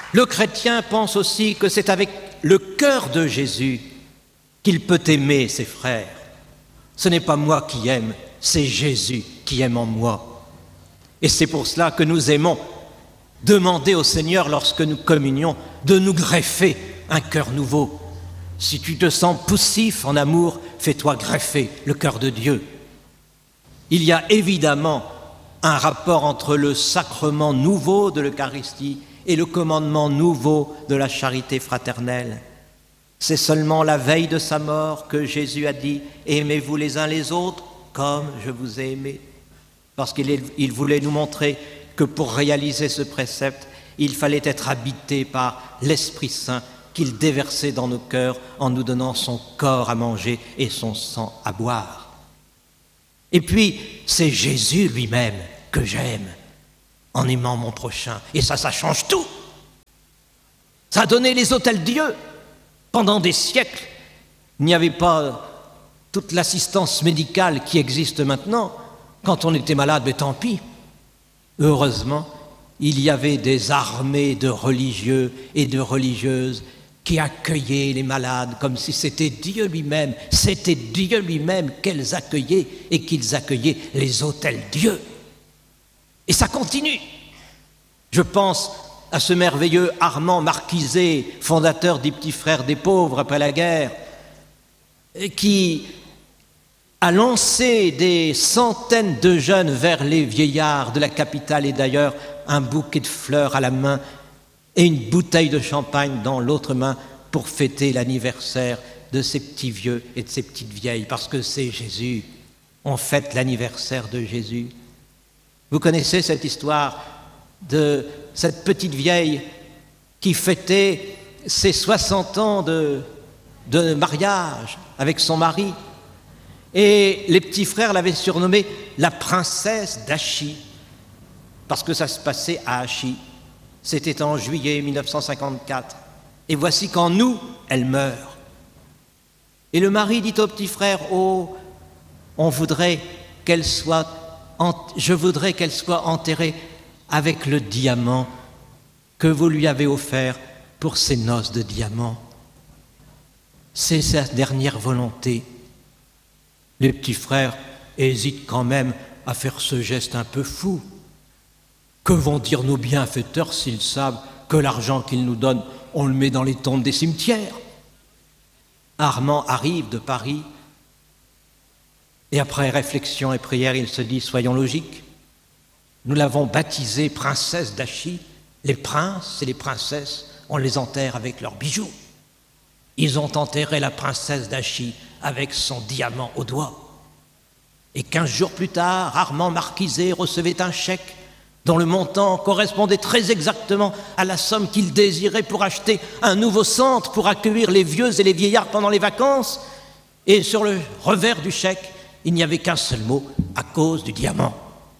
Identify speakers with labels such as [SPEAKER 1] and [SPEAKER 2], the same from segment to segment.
[SPEAKER 1] Le chrétien pense aussi que c'est avec le cœur de Jésus qu'il peut aimer ses frères. Ce n'est pas moi qui aime, c'est Jésus qui aime en moi. Et c'est pour cela que nous aimons demander au Seigneur, lorsque nous communions, de nous greffer un cœur nouveau. Si tu te sens poussif en amour, fais-toi greffer le cœur de Dieu. Il y a évidemment un rapport entre le sacrement nouveau de l'Eucharistie et le commandement nouveau de la charité fraternelle. C'est seulement la veille de sa mort que Jésus a dit « Aimez-vous les uns les autres comme je vous ai aimés ». Parce qu'il voulait nous montrer que pour réaliser ce précepte, il fallait être habité par l'Esprit Saint qu'il déversait dans nos cœurs en nous donnant son corps à manger et son sang à boire. Et puis, c'est Jésus lui-même que j'aime en aimant mon prochain. Et ça change tout. Ça a donné les hôtels-Dieu. Pendant des siècles, il n'y avait pas toute l'assistance médicale qui existe maintenant. Quand on était malade, mais tant pis. Heureusement, il y avait des armées de religieux et de religieuses qui accueillaient les malades comme si c'était Dieu lui-même. C'était Dieu lui-même qu'elles accueillaient et qu'ils accueillaient les hôtels-Dieu. Et ça continue. Je pense à ce merveilleux Armand Marquiset, fondateur des Petits Frères des Pauvres après la guerre, qui a lancé des centaines de jeunes vers les vieillards de la capitale et d'ailleurs un bouquet de fleurs à la main et une bouteille de champagne dans l'autre main pour fêter l'anniversaire de ces petits vieux et de ces petites vieilles, parce que c'est Jésus. On fête l'anniversaire de Jésus. Vous connaissez cette histoire de cette petite vieille qui fêtait ses 60 ans de mariage avec son mari. Et les petits frères l'avaient surnommée la princesse d'Achy, parce que ça se passait à Achy. C'était en juillet 1954. Et voici qu'en août, elle meurt. Et le mari dit au petit frère, « Oh, je voudrais qu'elle soit enterrée avec le diamant que vous lui avez offert pour ses noces de diamant. » C'est sa dernière volonté. Les petits frères hésitent quand même à faire ce geste un peu fou. Que vont dire nos bienfaiteurs s'ils savent que l'argent qu'ils nous donnent, on le met dans les tombes des cimetières? Armand arrive de Paris et après réflexion et prière, il se dit, soyons logiques. Nous l'avons baptisée princesse d'Achy. Les princes et les princesses, on les enterre avec leurs bijoux. Ils ont enterré la princesse d'Achy avec son diamant au doigt. Et 15 jours plus tard, Armand Marquiset recevait un chèque dont le montant correspondait très exactement à la somme qu'il désirait pour acheter un nouveau centre pour accueillir les vieux et les vieillards pendant les vacances. Et sur le revers du chèque, il n'y avait qu'un seul mot, à cause du diamant.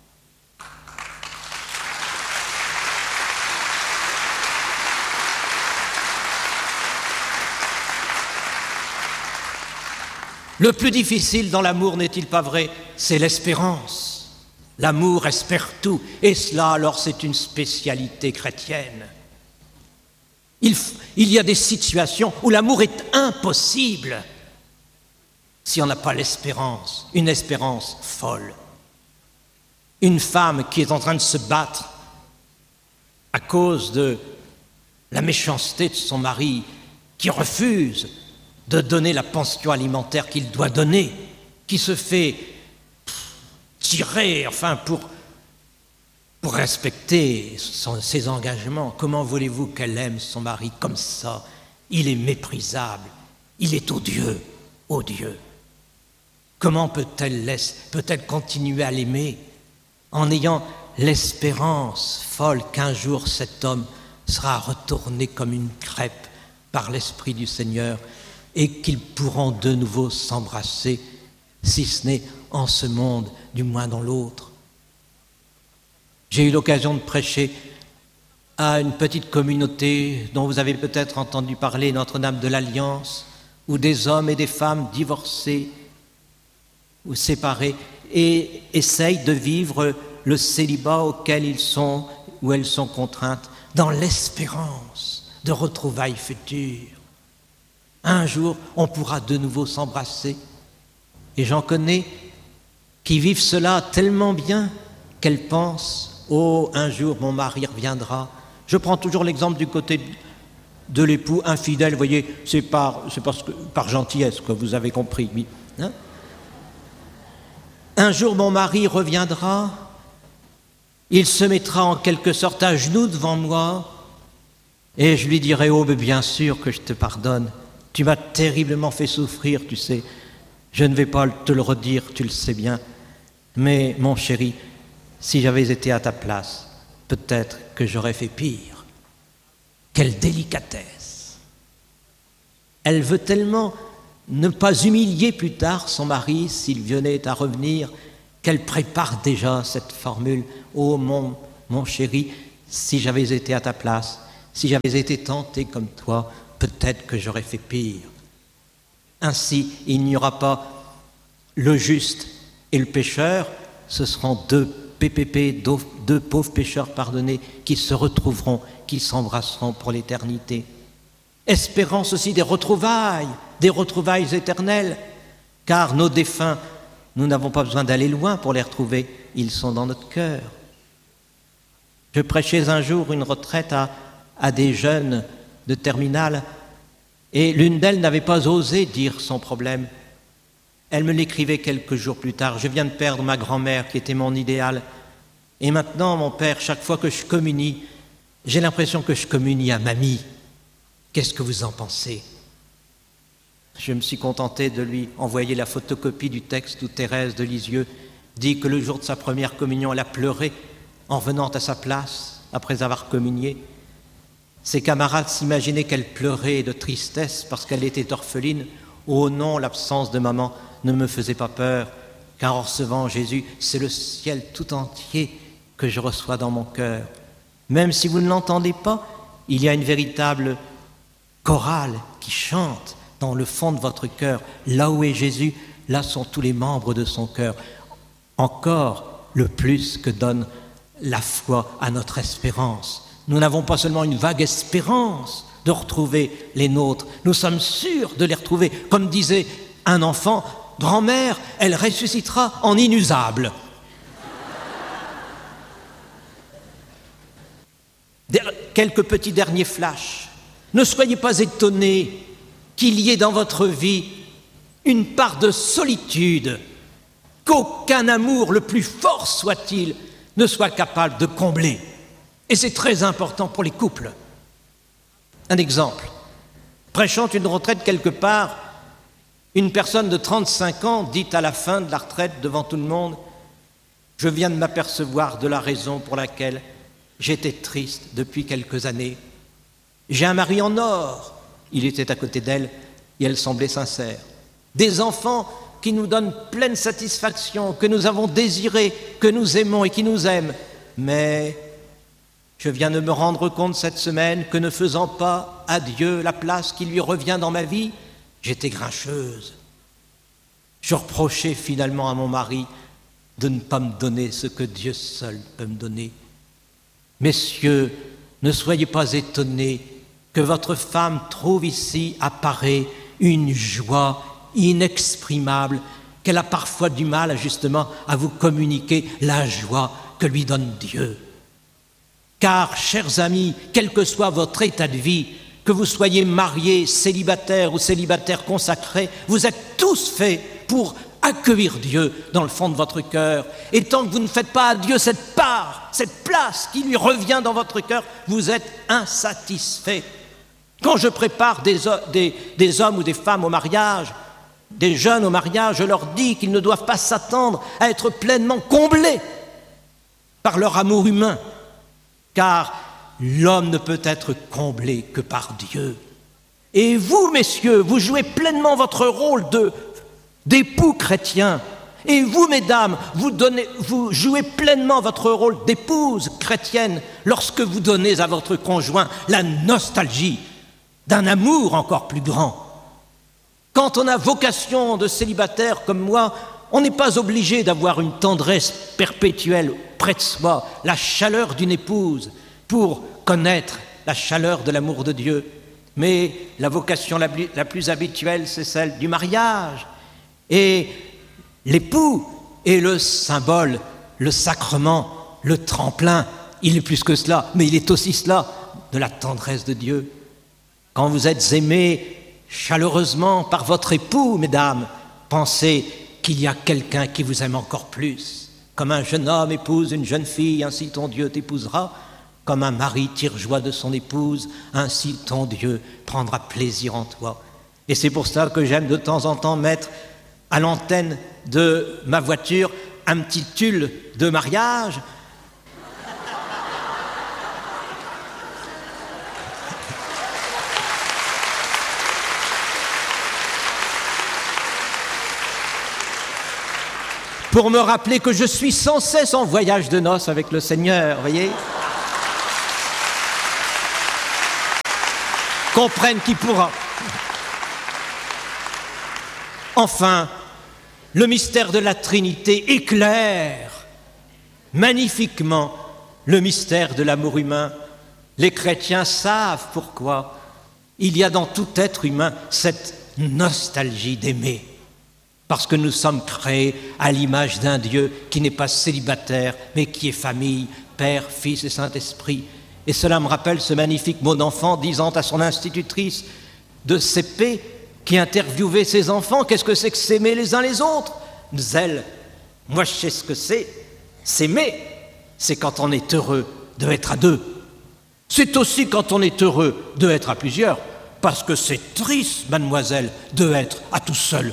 [SPEAKER 1] Le plus difficile dans l'amour, n'est-il pas vrai? C'est l'espérance. L'amour espère tout, et cela, alors, c'est une spécialité chrétienne. Il y a des situations où l'amour est impossible si on n'a pas l'espérance, une espérance folle. Une femme qui est en train de se battre à cause de la méchanceté de son mari, qui refuse de donner la pension alimentaire qu'il doit donner, qui se fait tirer, pour respecter ses engagements. Comment voulez-vous qu'elle aime son mari comme ça? Il est méprisable, il est odieux, odieux. Comment peut-elle continuer à l'aimer en ayant l'espérance folle qu'un jour cet homme sera retourné comme une crêpe par l'Esprit du Seigneur et qu'ils pourront de nouveau s'embrasser, si ce n'est en ce monde, du moins dans l'autre. J'ai eu l'occasion de prêcher à une petite communauté dont vous avez peut-être entendu parler, Notre-Dame de l'Alliance, où des hommes et des femmes divorcés ou séparés et essayent de vivre le célibat auquel ils sont où elles sont contraintes, dans l'espérance de retrouvailles futures. Un jour, on pourra de nouveau s'embrasser. Et j'en connais qui vivent cela tellement bien qu'elles pensent « Oh, un jour, mon mari reviendra ». Je prends toujours l'exemple du côté de l'époux infidèle. Vous voyez, c'est par gentillesse que vous avez compris. Oui, hein? Un jour, mon mari reviendra. Il se mettra en quelque sorte à genoux devant moi et je lui dirai « Oh, mais bien sûr que je te pardonne. Tu m'as terriblement fait souffrir, tu sais. Je ne vais pas te le redire, tu le sais bien. Mais mon chéri, si j'avais été à ta place, peut-être que j'aurais fait pire. » Quelle délicatesse! Elle veut tellement ne pas humilier plus tard son mari s'il venait à revenir qu'elle prépare déjà cette formule « Oh mon chéri, si j'avais été à ta place, si j'avais été tenté comme toi, peut-être que j'aurais fait pire. » Ainsi, il n'y aura pas le juste et le pécheur, ce seront deux PPP, deux pauvres pécheurs pardonnés qui se retrouveront, qui s'embrasseront pour l'éternité. Espérance aussi des retrouvailles éternelles, car nos défunts, nous n'avons pas besoin d'aller loin pour les retrouver, ils sont dans notre cœur. Je prêchais un jour une retraite à des jeunes de terminale et l'une d'elles n'avait pas osé dire son problème. Elle me l'écrivait quelques jours plus tard. « Je viens de perdre ma grand-mère qui était mon idéal. Et maintenant, mon père, chaque fois que je communie, j'ai l'impression que je communie à mamie. Qu'est-ce que vous en pensez ?» Je me suis contenté de lui envoyer la photocopie du texte où Thérèse de Lisieux dit que le jour de sa première communion, elle a pleuré en venant à sa place après avoir communié. Ses camarades s'imaginaient qu'elle pleurait de tristesse parce qu'elle était orpheline. Oh non, l'absence de maman ne me faisait pas peur, car en recevant Jésus, c'est le ciel tout entier que je reçois dans mon cœur. Même si vous ne l'entendez pas, il y a une véritable chorale qui chante dans le fond de votre cœur. Là où est Jésus, là sont tous les membres de son cœur. Encore le plus que donne la foi à notre espérance. Nous n'avons pas seulement une vague espérance de retrouver les nôtres, nous sommes sûrs de les retrouver. Comme disait un enfant, « Grand-mère, elle ressuscitera en inusable. » Quelques petits derniers flashs. Ne soyez pas étonnés qu'il y ait dans votre vie une part de solitude qu'aucun amour, le plus fort soit-il, ne soit capable de combler. Et c'est très important pour les couples. Un exemple. Prêchant une retraite quelque part, une personne de 35 ans dit à la fin de la retraite devant tout le monde « Je viens de m'apercevoir de la raison pour laquelle j'étais triste depuis quelques années. J'ai un mari en or. » Il était à côté d'elle et elle semblait sincère. Des enfants qui nous donnent pleine satisfaction, que nous avons désirés, que nous aimons et qui nous aiment. Mais je viens de me rendre compte cette semaine que ne faisant pas à Dieu la place qui lui revient dans ma vie, j'étais grincheuse. Je reprochais finalement à mon mari de ne pas me donner ce que Dieu seul peut me donner. Messieurs, ne soyez pas étonnés que votre femme trouve ici apparaît une joie inexprimable, qu'elle a parfois du mal justement à vous communiquer la joie que lui donne Dieu. Car, chers amis, quel que soit votre état de vie, que vous soyez mariés, célibataires ou célibataires consacrés, vous êtes tous faits pour accueillir Dieu dans le fond de votre cœur. Et tant que vous ne faites pas à Dieu cette part, cette place qui lui revient dans votre cœur, vous êtes insatisfaits. Quand je prépare des hommes ou des femmes au mariage, des jeunes au mariage, je leur dis qu'ils ne doivent pas s'attendre à être pleinement comblés par leur amour humain, car l'homme ne peut être comblé que par Dieu. Et vous, messieurs, vous jouez pleinement votre rôle d'époux chrétien. Et vous, mesdames, vous jouez pleinement votre rôle d'épouse chrétienne lorsque vous donnez à votre conjoint la nostalgie d'un amour encore plus grand. Quand on a vocation de célibataire comme moi, on n'est pas obligé d'avoir une tendresse perpétuelle près de soi la chaleur d'une épouse pour connaître la chaleur de l'amour de Dieu. Mais la vocation la plus habituelle, c'est celle du mariage. Et l'époux est le symbole, le sacrement, le tremplin. Il est plus que cela, mais il est aussi cela, de la tendresse de Dieu. Quand vous êtes aimés chaleureusement par votre époux, mesdames, pensez qu'il y a quelqu'un qui vous aime encore plus. Comme un jeune homme épouse une jeune fille, ainsi ton Dieu t'épousera. Comme un mari tire joie de son épouse, ainsi ton Dieu prendra plaisir en toi. Et c'est pour ça que j'aime de temps en temps mettre à l'antenne de ma voiture un petit tulle de mariage. Pour me rappeler que je suis sans cesse en voyage de noces avec le Seigneur, vous voyez ? Comprenne qui pourra. Enfin, le mystère de la Trinité éclaire magnifiquement le mystère de l'amour humain. Les chrétiens savent pourquoi il y a dans tout être humain cette nostalgie d'aimer. Parce que nous sommes créés à l'image d'un Dieu qui n'est pas célibataire, mais qui est famille, Père, Fils et Saint-Esprit. Et cela me rappelle ce magnifique mot d'enfant disant à son institutrice de CP qui interviewait ses enfants, qu'est-ce que c'est que s'aimer les uns les autres? Zèle, moi je sais ce que c'est, s'aimer, c'est quand on est heureux de être à deux. C'est aussi quand on est heureux de être à plusieurs, parce que c'est triste, mademoiselle, de être à tout seul.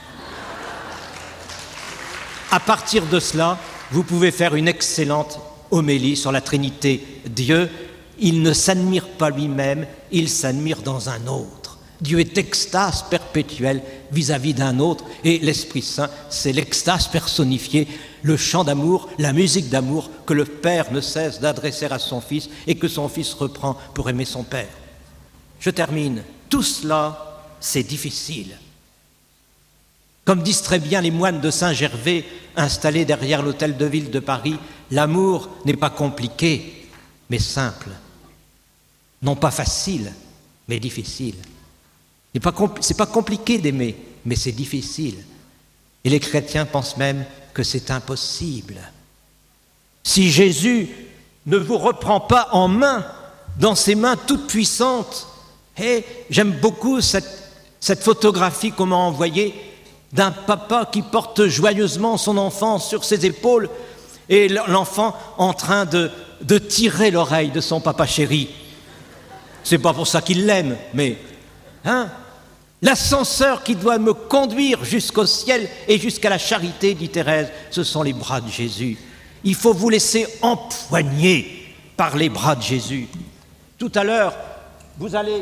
[SPEAKER 1] À partir de cela, vous pouvez faire une excellente homélie sur la Trinité. Dieu, il ne s'admire pas lui-même, il s'admire dans un autre. Dieu est extase perpétuelle vis-à-vis d'un autre, et l'Esprit Saint, c'est l'extase personnifiée, le chant d'amour, la musique d'amour que le Père ne cesse d'adresser à son Fils et que son Fils reprend pour aimer son Père. Je termine. Tout cela, c'est difficile. Comme disent très bien les moines de Saint-Gervais, installés derrière l'hôtel de ville de Paris, l'amour n'est pas compliqué, mais simple. Non pas facile, mais difficile. C'est pas compliqué d'aimer, mais c'est difficile. Et les chrétiens pensent même que c'est impossible. Si Jésus ne vous reprend pas en main, dans ses mains toutes puissantes, et j'aime beaucoup cette photographie qu'on m'a envoyée, d'un papa qui porte joyeusement son enfant sur ses épaules et l'enfant en train de tirer l'oreille de son papa chéri. C'est pas pour ça qu'il l'aime, mais l'ascenseur qui doit me conduire jusqu'au ciel et jusqu'à la charité, dit Thérèse, ce sont les bras de Jésus. Il faut vous laisser empoigner par les bras de Jésus. Tout à l'heure, vous allez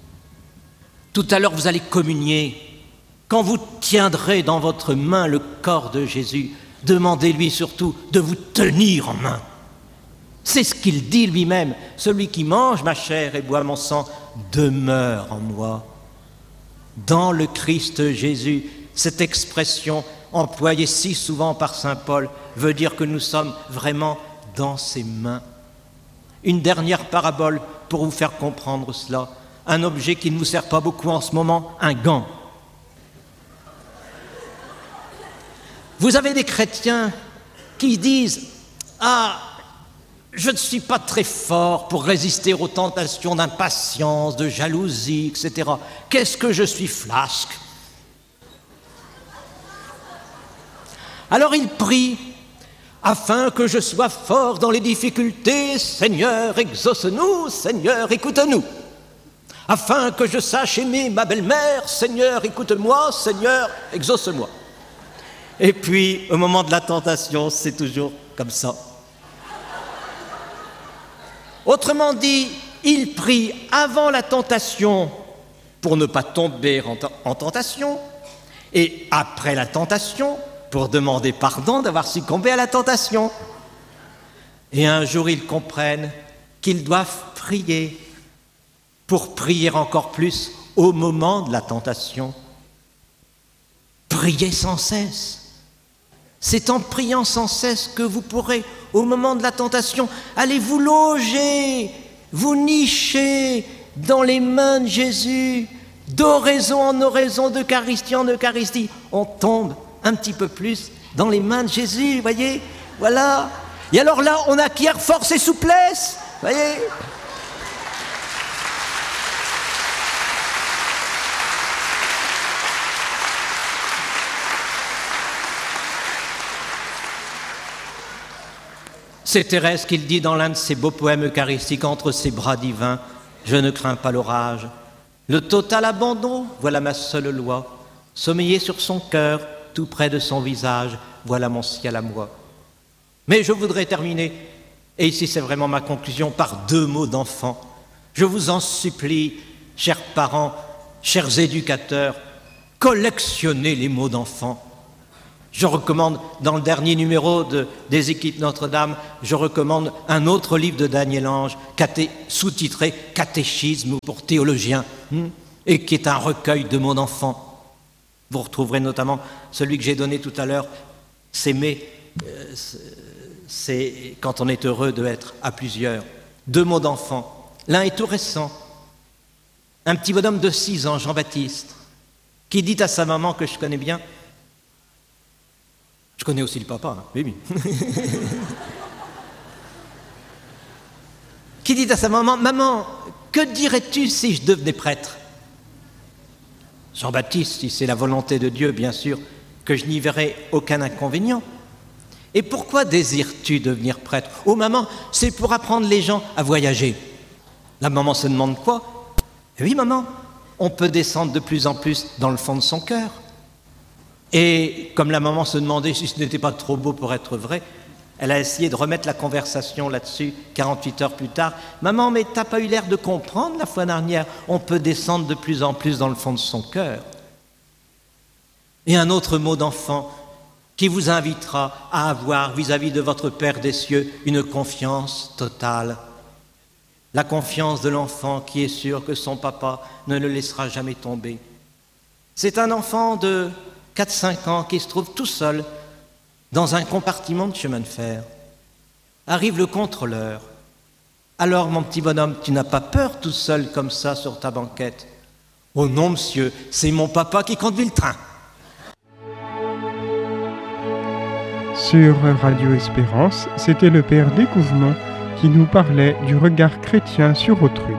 [SPEAKER 1] communier. Quand vous tiendrez dans votre main le corps de Jésus, demandez-lui surtout de vous tenir en main. C'est ce qu'il dit lui-même. Celui qui mange ma chair et boit mon sang demeure en moi. Dans le Christ Jésus, cette expression employée si souvent par saint Paul veut dire que nous sommes vraiment dans ses mains. Une dernière parabole pour vous faire comprendre cela. Un objet qui ne nous sert pas beaucoup en ce moment, un gant. Vous avez des chrétiens qui disent « Ah, je ne suis pas très fort pour résister aux tentations d'impatience, de jalousie, etc. Qu'est-ce que je suis flasque ?» Alors ils prient « Afin que je sois fort dans les difficultés, Seigneur, exauce-nous, Seigneur, écoute-nous. Afin que je sache aimer ma belle-mère, Seigneur, écoute-moi, Seigneur, exauce-moi. » Et puis, au moment de la tentation, c'est toujours comme ça. Autrement dit, il prie avant la tentation pour ne pas tomber en tentation, et après la tentation pour demander pardon d'avoir succombé à la tentation. Et un jour, ils comprennent qu'ils doivent prier pour prier encore plus au moment de la tentation. Priez sans cesse. C'est en priant sans cesse que vous pourrez au moment de la tentation, allez vous loger, vous nicher dans les mains de Jésus, d'oraison en oraison, d'Eucharistie en Eucharistie. On tombe un petit peu plus dans les mains de Jésus, vous voyez, voilà. Et alors là, on acquiert force et souplesse, vous voyez. C'est Thérèse qui le dit dans l'un de ses beaux poèmes eucharistiques, entre ses bras divins, je ne crains pas l'orage. Le total abandon, voilà ma seule loi. Sommeiller sur son cœur, tout près de son visage, voilà mon ciel à moi. Mais je voudrais terminer, et ici c'est vraiment ma conclusion, par 2 mots d'enfant. Je vous en supplie, chers parents, chers éducateurs, collectionnez les mots d'enfant. Je recommande, dans le dernier numéro des Équipes Notre-Dame, je recommande un autre livre de Daniel Ange, sous-titré « Catéchisme pour théologiens », et qui est un recueil de mots d'enfants. Vous retrouverez notamment celui que j'ai donné tout à l'heure, « S'aimer, c'est quand on est heureux d'être à plusieurs ». 2 mots d'enfants. L'un est tout récent. Un petit bonhomme de 6 ans, Jean-Baptiste, qui dit à sa maman, que je connais bien, je connais aussi le papa, hein, oui. Qui dit à sa maman, « Maman, que dirais-tu si je devenais prêtre ?» Jean-Baptiste, si c'est la volonté de Dieu, bien sûr, que je n'y verrai aucun inconvénient. « Et pourquoi désires-tu devenir prêtre ?»« Oh maman, c'est pour apprendre les gens à voyager. » La maman se demande quoi ? « Oui maman, on peut descendre de plus en plus dans le fond de son cœur. » Et comme la maman se demandait si ce n'était pas trop beau pour être vrai, elle a essayé de remettre la conversation là-dessus 48 heures plus tard. « Maman, mais t'as pas eu l'air de comprendre la fois dernière, on peut descendre de plus en plus dans le fond de son cœur. » Et un autre mot d'enfant qui vous invitera à avoir vis-à-vis de votre Père des cieux une confiance totale. La confiance de l'enfant qui est sûr que son papa ne le laissera jamais tomber. C'est un enfant de 4-5 ans qui se trouve tout seul dans un compartiment de chemin de fer. Arrive le contrôleur. « Alors, mon petit bonhomme, tu n'as pas peur tout seul comme ça sur ta banquette ?»« Oh non, monsieur, c'est mon papa qui conduit le train. »
[SPEAKER 2] Sur Radio Espérance, c'était le Père Découvement qui nous parlait du regard chrétien sur autrui.